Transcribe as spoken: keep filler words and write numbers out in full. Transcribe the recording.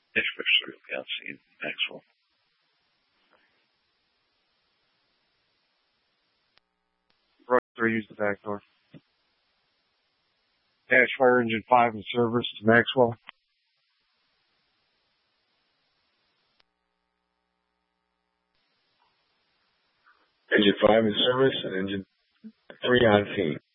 Especially without seeing Maxwell. Right, three, use the back door. Dash fire engine five in service to Maxwell. Engine five in service and engine three on scene.